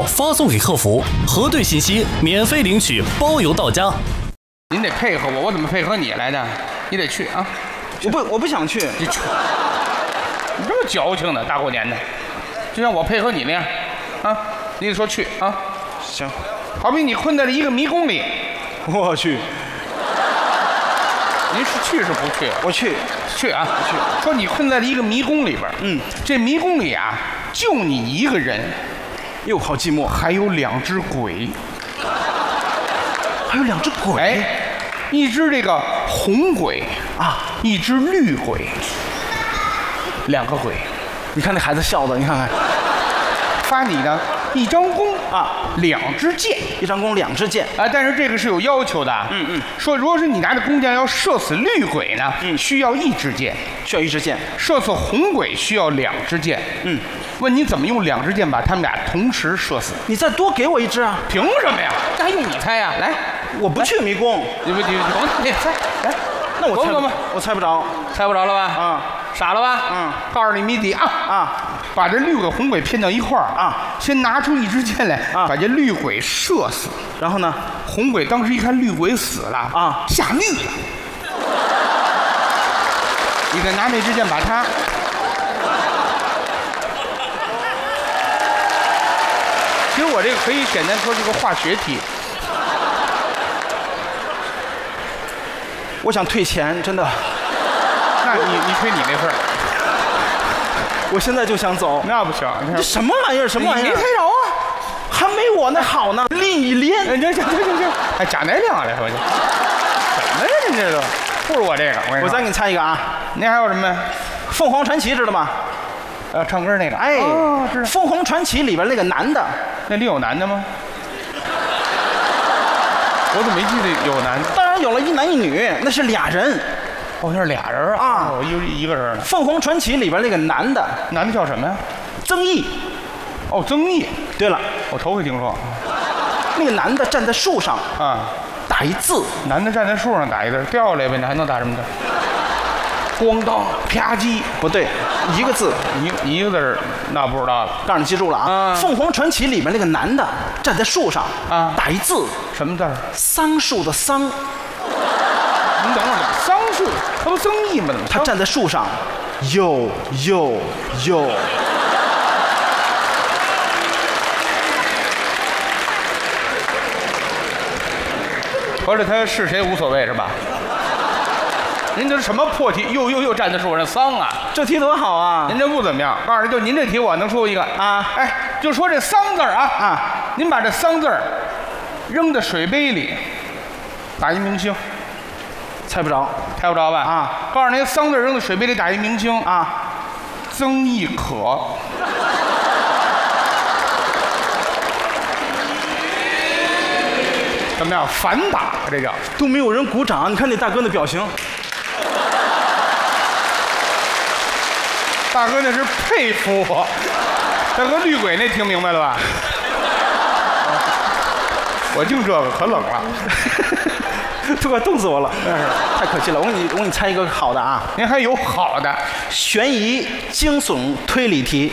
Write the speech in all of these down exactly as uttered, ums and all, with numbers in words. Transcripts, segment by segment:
发送给客服，核对信息，免费领取，包邮到家。 您得配合我，我怎么配合你来的？你得去啊！ 我不，我不想去。 你去，你这么矫情的，大过年的，就像我配合你那样，啊，你得说去啊。 行， 好比你困在了一个迷宫里， 我去。 您是去是不去？ 我去， 去啊！ 我去。 说你困在了一个迷宫里边， 嗯， 这迷宫里啊，就你一个人， 又好寂寞， 还有两只鬼， 还有两只鬼， 哎，一只这个红鬼啊， 一只绿鬼，两个鬼。 你看那孩子笑的，你看看， 发你呢一张弓啊， 两支箭， 一张弓两支箭啊，但是这个是有要求的， 嗯嗯， 说如果是你拿着弓箭要射死绿鬼呢， 嗯， 需要一支箭， 需要一支箭， 射死红鬼需要两支箭， 嗯， 问你怎么用两支箭把他们俩同时射死？ 你再多给我一支啊！ 凭什么呀？这还用你猜呀？来， 我不去迷宫， 你不你甭你猜，来， 那我猜甭吧， 我猜不着， 猜不着了吧？ 啊， 傻了吧？ 嗯， 告诉你谜底啊啊， 把这绿鬼红鬼骗到一块儿啊， 先拿出一支箭来， 啊， 把这绿鬼射死， 然后呢， 红鬼当时一看绿鬼死了啊， 吓绿了，你再拿那支箭把他。其实我这个可以简单说是个化学题。 我想退钱，真的。 那你你推你那份儿， 我现在就想走。 那不行， 这什么玩意儿？什么玩意儿？ 你没猜着啊？ 还没我那好呢，另一连。 行行行行行，还假奶两来，我去。什么呀？你这都不如我这个。我我再给你猜一个啊， 您还有什么？ 凤凰传奇知道吗？ 呃，唱歌那个。 哎， 哦，知道。 凤凰传奇里边那个男的， 那里有男的吗？我怎么没记得有男的？ 当然有了，一男一女，那是俩人。 哦，那是俩人啊！ 啊， 我一一个人呢。 凤凰传奇里边那个男的， 男的叫什么呀？ 曾毅。 哦，曾毅。 对了， 我头回听说。 那个男的站在树上啊， 打一字。 男的站在树上打一字，掉下来呗，你还能打什么字？咣当啪叽， 不对，一个字， 一一个字儿，那不知道了。 告诉你记住了啊！凤凰传奇里边那个男的站在树上啊， 打一字， 什么字儿？ 桑树的桑。 你等会儿，桑树，他不曾毅吗？怎么？ 他站在树上，哟哟哟。 合着他是谁无所谓是吧？您这是什么破题？又又又站在树上桑啊！ 这题多好啊！ 您这不怎么样。告诉你，就您这题我能出一个啊！ 哎，就说这桑字儿啊啊！ 您把这桑字儿扔到水杯里，打一明星， 猜不着， 猜不着吧？ 啊！ 告诉您，桑字儿扔到水杯里打一明星啊！ 曾轶可。怎么样？反打这叫都没有人鼓掌，你看那大哥那表情。 大哥那是佩服我。大哥绿鬼那听明白了吧？我净这个可冷了， 都快冻死我了。太可惜了，我给你我给你猜一个好的啊。 您还有好的？ 悬疑、惊悚、推理题。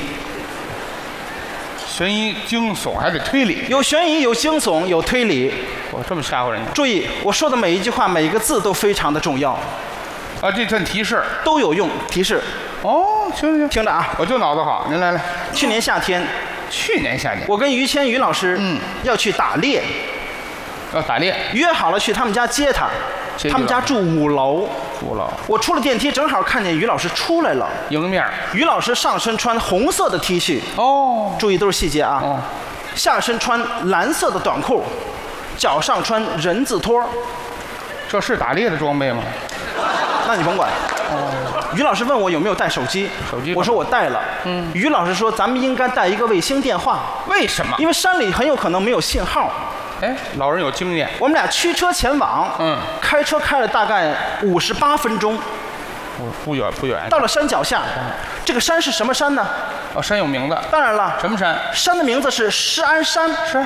悬疑、惊悚还得推理， 有悬疑，有惊悚，有推理。 我这么吓唬人家。 注意，我说的每一句话，每一个字都非常的重要。 啊，这算提示， 都有用。提示。 哦，行行行， 听着啊， 我就脑子好。您来来。 去年夏天， 去年夏天， 我跟于谦于老师，嗯，要去打猎。 要打猎， 约好了去他们家接他。他们家住五楼。 五楼。 我出了电梯，正好看见于老师出来了。 迎面。 于老师上身穿红色的 T 恤。 哦。 注意都是细节啊。 哦。 下身穿蓝色的短裤，脚上穿人字拖。 这是打猎的装备吗？ 那你甭管。 哦。 于老师问我有没有带手机。 手机。 我说我带了。嗯。于老师说咱们应该带一个卫星电话。 为什么？ 因为山里很有可能没有信号。 哎，老人有经验。 我们俩驱车前往，嗯，开车开了大概五十八分钟， 不不远不远。 到了山脚下，这个山是什么山呢？ 哦，山有名字。 当然了。 什么山？ 山的名字是施安山。 是。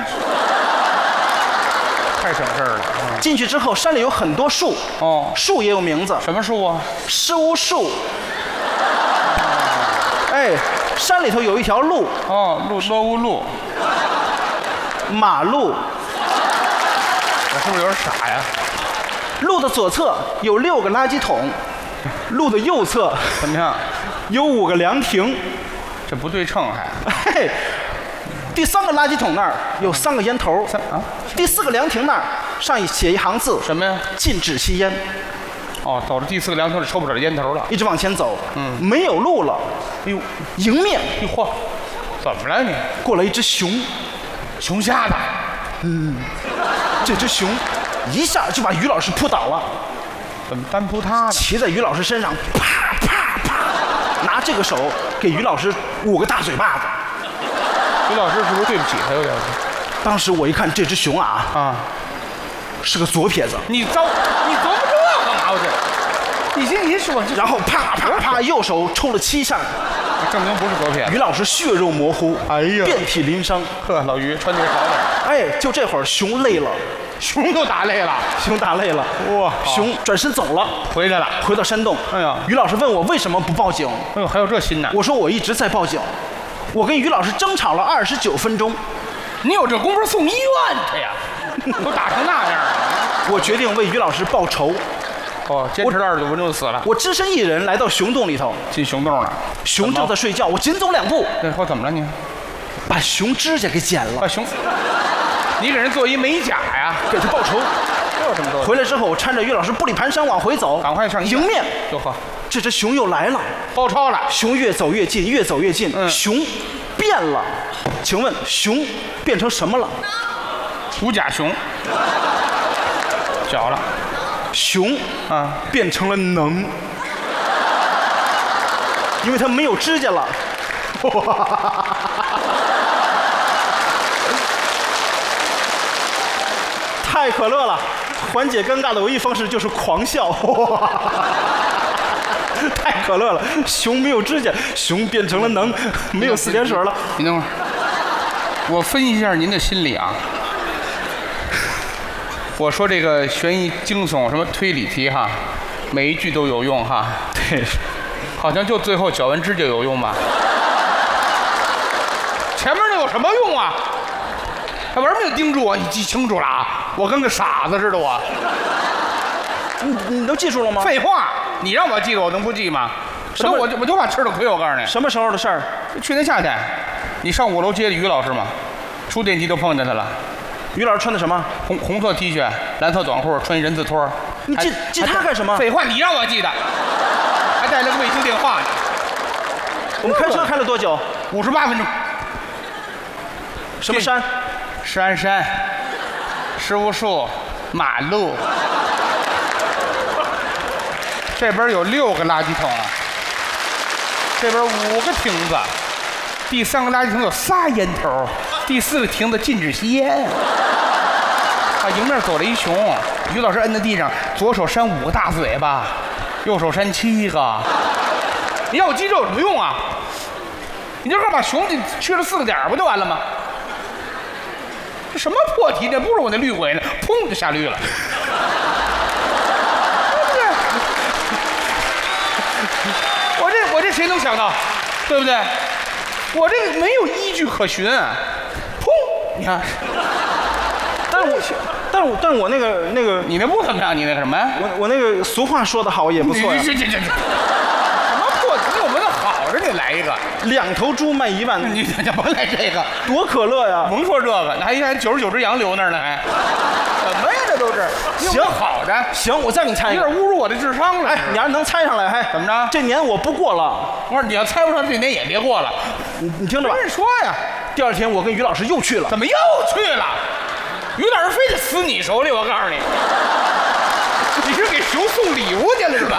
太省事儿了。嗯、 进去之后，山里有很多树。 哦。 树也有名字。 什么树啊？ 施无树。哎，山里头有一条路。 哦，路罗乌路。 马路。 我是不是有点傻呀？ 路的左侧有六个垃圾桶，路的右侧怎么样？ 有五个凉亭。 这不对称还？ 嘿，第三个垃圾桶那儿有三个烟头。 三啊？ 第四个凉亭那儿上一写一行字， 什么呀？ 禁止吸烟。 哦，走到第四个凉亭里抽不着烟头了。 一直往前走， 嗯， 没有路了。哎呦，迎面， 哎嚯，怎么了你？ 过来一只熊， 熊瞎子。 嗯，这只熊一下就把于老师扑倒了。 怎么单扑他呢？ 骑在于老师身上，啪啪啪，拿这个手给于老师五个大嘴巴子。 于老师是不是对不起他有点？ 当时我一看这只熊啊啊， 是个左撇子。 你糟，你琢磨这干嘛去？你先你说， 然后啪啪啪，右手抽了七下， 证明不是左撇子。 于老师血肉模糊， 哎呀， 遍体鳞伤。 呵，老于穿的少点。 哎，就这会儿熊累了， 熊都打累了， 熊打累了， 哇， 熊转身走了， 回来了， 回到山洞。 哎呀， 于老师问我为什么不报警？ 哎呦，还有这心呢？ 我说我一直在报警，我跟于老师争吵了二十九分钟。 你有这功夫送医院去呀？都打成那样了。 我决定为于老师报仇。 哦，坚持了二十九分钟就死了。 我只身一人来到熊洞里头， 进熊洞了， 熊正在睡觉，我紧走两步， 那后怎么了你？ 把熊指甲给剪了。 把熊，你给人做一美甲呀？ 给他报仇。 这有什么多？ 回来之后，我搀着于老师步里蹒跚往回走， 赶快上医院迎面。 哟呵， 这只熊又来了， 包抄了。 熊越走越近，越走越近， 嗯， 熊变了。请问熊变成什么了？ 五甲熊。小了。 熊啊， 变成了能，因为它没有指甲了。太可乐了，缓解尴尬的唯一方式就是狂笑。太可乐了，熊没有指甲，熊变成了能，没有四点水了。 你等会儿，我分析一下您的心理啊。我说这个悬疑、惊悚、什么推理题哈，每一句都有用哈。 对， 好像就最后脚纹指甲有用吧？前面那有什么用啊？还玩命盯住我，你记清楚了啊！我跟个傻子似的我。 你你都记住了吗？ 废话，你让我记住，我能不记吗？什么？我就我就怕吃了亏，我告诉你。 什么时候的事儿？ 去年夏天，你上五楼接的于老师吗？出电梯都碰见他了。 于老师穿的什么？ 红红色 T 恤，蓝色短裤，穿一人字拖。 你记记他干什么？ 废话，你让我记的，还带了个卫星电话呢。 我们开车开了多久？ 五十八分钟。 什么山？ 山山，十无树，马路。这边有六个垃圾桶，这边五个亭子，第三个垃圾桶有仨烟头。第四个亭子禁止吸烟。啊，迎面走了一熊，于老师摁在地上，左手扇五个大嘴巴，右手扇七个。你让我记这有什么用啊？你就告把熊给去了四个点不就完了吗？这什么破题？这不是我那绿鬼呢，砰就下绿了。对不对？我这我这谁能想到？对不对？我这个没有依据可循。砰！你看， 但是我，但是我，但是我那个那个， 你那不怎么样？你那个什么？ 我我那个俗话说得好也不错呀。 这这这这，什么破题？我们那好着你来一个， 两头猪卖一万， 你怎么来这个？ 多可乐呀！ 甭说这个，那还还九十九只羊留那儿呢，还什么呀？这都是行好的。 行，我再给你猜一个， 有点侮辱我的智商了。 哎，你要是能猜上来，还怎么着？ 这年我不过了。 我说你要猜不上，这年也别过了。 你你听着吧。 跟你说呀， 第二天我跟于老师又去了。 怎么又去了？于老师非得死你手里，我告诉你，你是给熊送礼物去了是吧？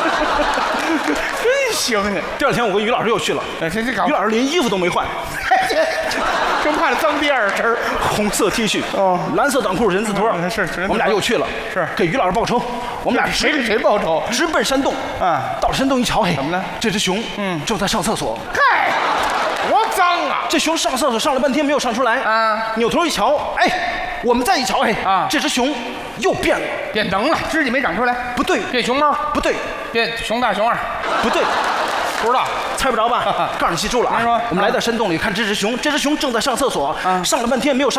真行呢。 第二天我跟于老师又去了。 哎，这这搞于老师连衣服都没换， 生怕脏第二身。 红色 T 恤，哦，蓝色短裤，人字拖。 是， 我们俩又去了， 是给于老师报仇。我们俩谁给谁报仇？ 直奔山洞。 啊， 到了山洞一瞧，嘿， 怎么了？ 这只熊，嗯，正在上厕所。 嗨，多脏啊！ 这熊上厕所上了半天没有上出来。 啊， 扭头一瞧，哎，我们再一瞧，哎， 啊， 这只熊又变了， 变能了，指甲没长出来。 不对， 变熊猫。 不对， 变熊大熊二。 不对。 不知道， 猜不着吧？告诉你记住了啊！ 说， 我们来到山洞里看这只熊，这只熊正在上厕所，上了半天没有上。